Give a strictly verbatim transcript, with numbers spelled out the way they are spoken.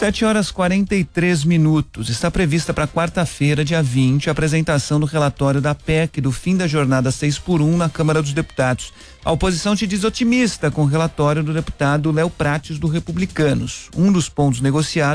Sete horas e quarenta e três minutos. Está prevista para quarta-feira, dia vinte, a apresentação do relatório da P E C do fim da jornada seis por um na Câmara dos Deputados. A oposição se diz otimista com o relatório do deputado Léo Prates do Republicanos. Um dos pontos negociados